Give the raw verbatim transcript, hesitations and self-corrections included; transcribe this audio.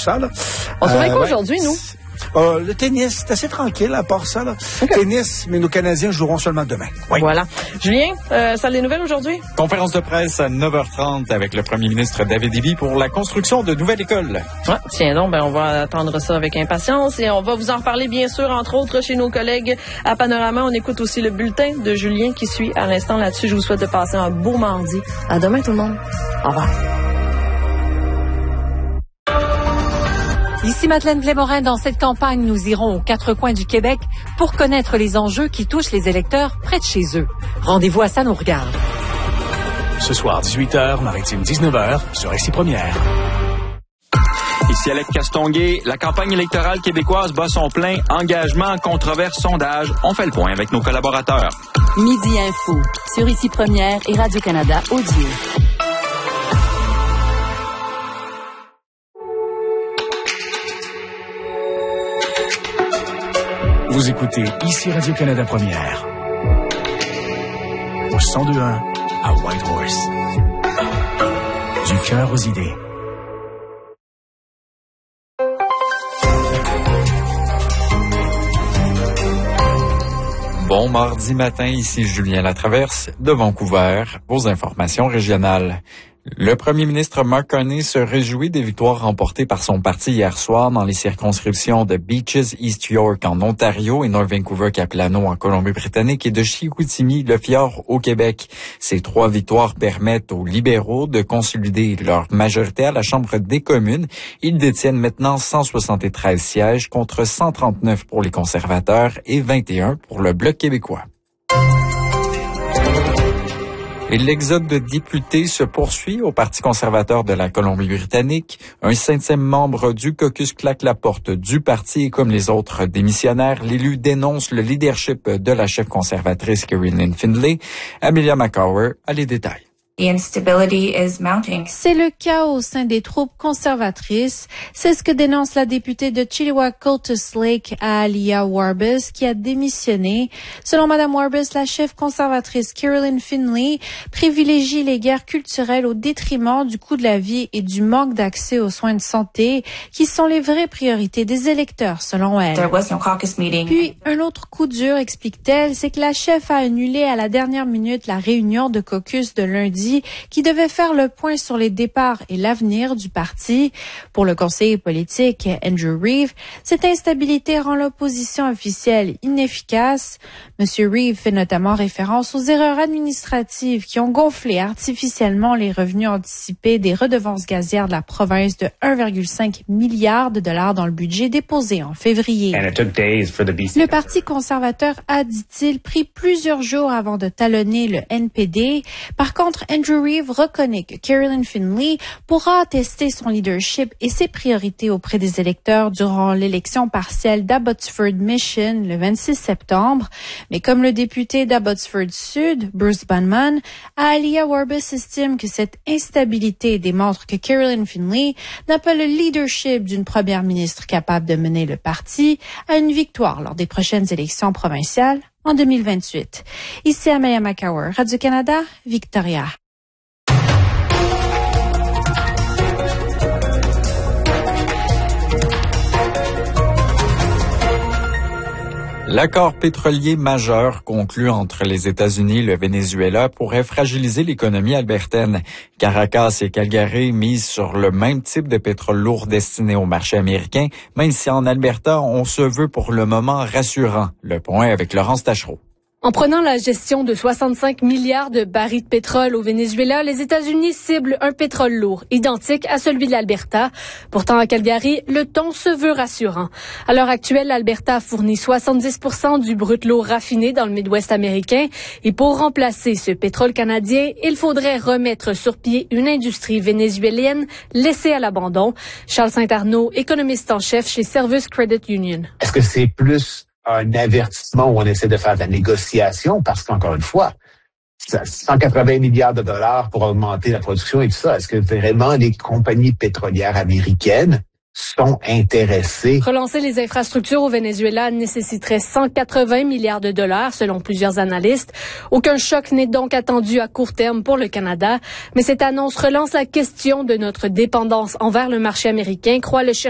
ça. Là. On se fait euh, quoi ouais. aujourd'hui, nous? Euh, le tennis, c'est assez tranquille à part ça. Là. Okay. Tennis, mais nos Canadiens joueront seulement demain. Oui. Voilà. Julien, euh, salle des nouvelles aujourd'hui? Conférence de presse à neuf heures trente avec le premier ministre David Eby pour la construction de nouvelles écoles. Ouais, tiens donc, ben on va attendre ça avec impatience et on va vous en reparler bien sûr, entre autres, chez nos collègues à Panorama. On écoute aussi le bulletin de Julien qui suit à l'instant là-dessus. Je vous souhaite de passer un beau mardi. À demain tout le monde. Au revoir. Ici Madeleine Blais-Morin. Dans cette campagne, nous irons aux quatre coins du Québec pour connaître les enjeux qui touchent les électeurs près de chez eux. Rendez-vous à Ça nous regarde. Ce soir, dix-huit heures, Maritime dix-neuf heures, sur R C Première. Ici Alex Castonguay. La campagne électorale québécoise bat son plein. Engagement, controverse, sondage. On fait le point avec nos collaborateurs. Midi Info, sur Ici Première et Radio-Canada Audio. Vous écoutez Ici Radio-Canada Première. Au cent deux un à Whitehorse. Du cœur aux idées. Bon mardi matin, ici Julien Latraverse de Vancouver, vos informations régionales. Le premier ministre Mark Carney se réjouit des victoires remportées par son parti hier soir dans les circonscriptions de Beaches, East York en Ontario et North Vancouver-Capilano en Colombie-Britannique et de Chicoutimi-Le Fjord au Québec. Ces trois victoires permettent aux libéraux de consolider leur majorité à la Chambre des communes. Ils détiennent maintenant cent soixante-treize sièges contre cent trente-neuf pour les conservateurs et vingt et un pour le Bloc québécois. Et l'exode de députés se poursuit au Parti conservateur de la Colombie-Britannique. Un cinquième membre du caucus claque la porte du parti et comme les autres démissionnaires, l'élu dénonce le leadership de la chef conservatrice Caroline Findlay. Amelia McCower a les détails. C'est le chaos au sein des troupes conservatrices. C'est ce que dénonce la députée de Chilliwack-Cultus Lake, Aaliyah Warbus, qui a démissionné. Selon Mme Warbus, la chef conservatrice Caroline Findlay privilégie les guerres culturelles au détriment du coût de la vie et du manque d'accès aux soins de santé, qui sont les vraies priorités des électeurs, selon elle. Puis, un autre coup dur, explique-t-elle, c'est que la chef a annulé à la dernière minute la réunion de caucus de lundi qui devait faire le point sur les départs et l'avenir du parti. Pour le conseiller politique Andrew Reeve, cette instabilité rend l'opposition officielle inefficace. Monsieur Reeve fait notamment référence aux erreurs administratives qui ont gonflé artificiellement les revenus anticipés des redevances gazières de la province de un virgule cinq milliard de dollars dans le budget déposé en février. Le Parti conservateur a, dit-il, pris plusieurs jours avant de talonner le N P D. Par contre, Andrew Reeve reconnaît que Caroline Findlay pourra attester son leadership et ses priorités auprès des électeurs durant l'élection partielle d'Abbotsford Mission le vingt-six septembre. Mais comme le député d'Abbotsford Sud, Bruce Banman, Aaliyah Warbus estime que cette instabilité démontre que Caroline Findlay n'a pas le leadership d'une première ministre capable de mener le parti à une victoire lors des prochaines élections provinciales en deux mille vingt-huit. Ici Amelia McCower, Radio-Canada, Victoria. L'accord pétrolier majeur conclu entre les États-Unis et le Venezuela pourrait fragiliser l'économie albertaine. Caracas et Calgary misent sur le même type de pétrole lourd destiné au marché américain, même si en Alberta, on se veut pour le moment rassurant. Le point avec Laurence Tachereau. En prenant la gestion de soixante-cinq milliards de barils de pétrole au Venezuela, les États-Unis ciblent un pétrole lourd, identique à celui de l'Alberta. Pourtant, à Calgary, le ton se veut rassurant. À l'heure actuelle, l'Alberta fournit soixante-dix pour cent du brut lourd raffiné dans le Midwest américain. Et pour remplacer ce pétrole canadien, il faudrait remettre sur pied une industrie vénézuélienne laissée à l'abandon. Charles Saint-Arnaud, économiste en chef chez Service Credit Union. Est-ce que c'est plus un avertissement où on essaie de faire de la négociation parce qu'encore une fois, cent quatre-vingts milliards de dollars pour augmenter la production et tout ça, est-ce que vraiment les compagnies pétrolières américaines sont intéressées? Relancer les infrastructures au Venezuela nécessiterait cent quatre-vingts milliards de dollars selon plusieurs analystes. Aucun choc n'est donc attendu à court terme pour le Canada, mais cette annonce relance la question de notre dépendance envers le marché américain, croit le chercheur